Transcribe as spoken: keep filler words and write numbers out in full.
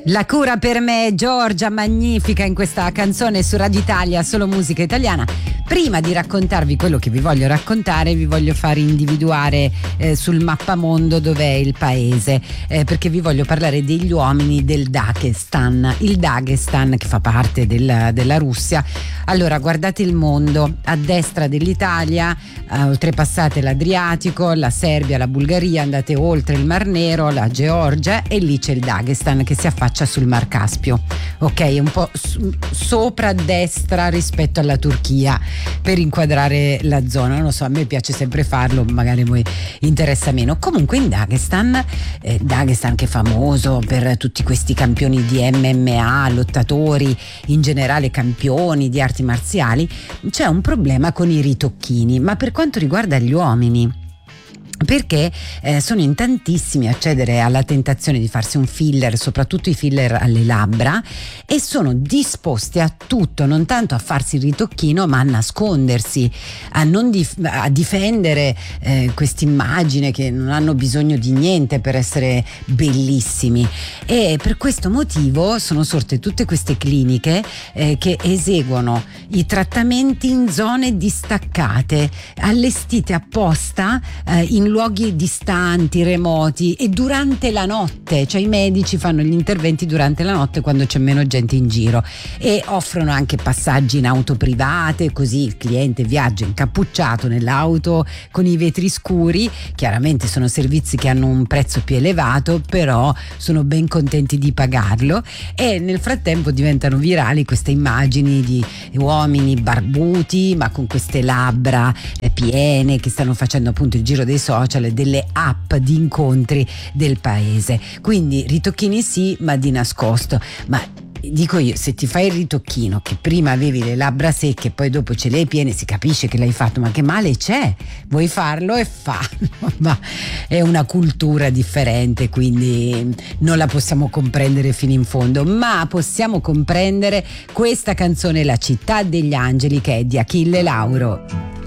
La cura per me, Giorgia, magnifica in questa canzone su Radio Italia, solo musica italiana. Prima di raccontarvi quello che vi voglio raccontare, vi voglio far individuare eh, sul mappamondo dov'è il paese, eh, perché vi voglio parlare degli uomini del Daghestan. Il Daghestan, che fa parte del, della Russia. Allora, guardate il mondo, a destra dell'Italia, eh, oltrepassate l'Adriatico, la Serbia, la Bulgaria, andate oltre il Mar Nero, la Georgia, e lì c'è il Daghestan che si affaccia sul Mar Caspio, ok? Un po' su, sopra a destra rispetto alla Turchia, per inquadrare la zona. Non lo so, a me piace sempre farlo, magari voi interessa meno. Comunque in Daghestan, eh, Daghestan che è famoso per tutti questi campioni di M M A, lottatori, in generale campioni di arti marziali, c'è un problema con i ritocchini, ma per quanto riguarda gli uomini, perché eh, sono in tantissimi a cedere alla tentazione di farsi un filler, soprattutto i filler alle labbra, e sono disposti a tutto, non tanto a farsi il ritocchino, ma a nascondersi, a non dif- a difendere eh, quest'immagine che non hanno bisogno di niente per essere bellissimi. E per questo motivo sono sorte tutte queste cliniche eh, che eseguono i trattamenti in zone distaccate, allestite apposta eh, in luoghi distanti, remoti, e durante la notte, cioè i medici fanno gli interventi durante la notte quando c'è meno gente in giro, e offrono anche passaggi in auto private, così il cliente viaggia incappucciato nell'auto con i vetri scuri. Chiaramente sono servizi che hanno un prezzo più elevato, però sono ben contenti di pagarlo, e nel frattempo diventano virali queste immagini di uomini barbuti ma con queste labbra piene che stanno facendo appunto il giro dei social e delle app di incontri del paese. Quindi ritocchini sì, ma di nascosto. Ma dico io, se ti fai il ritocchino, che prima avevi le labbra secche e poi dopo ce le hai piene, si capisce che l'hai fatto, ma che male c'è? Vuoi farlo e fallo, ma è una cultura differente, quindi non la possiamo comprendere fino in fondo, ma possiamo comprendere questa canzone, La città degli angeli, che è di Achille Lauro.